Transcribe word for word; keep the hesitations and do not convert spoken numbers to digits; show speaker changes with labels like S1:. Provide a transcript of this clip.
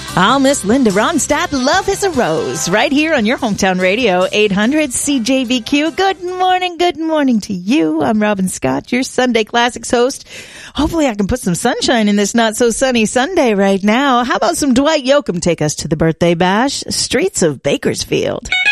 S1: I'll miss Linda Ronstadt. Love is a rose. Right here on your hometown radio, eight hundred C J V Q. Good morning, good morning to you. I'm Robin Scott, your Sunday Classics host. Hopefully I can put some sunshine in this not-so-sunny Sunday right now. How about some Dwight Yoakam take us to the birthday bash? Streets of Bakersfield.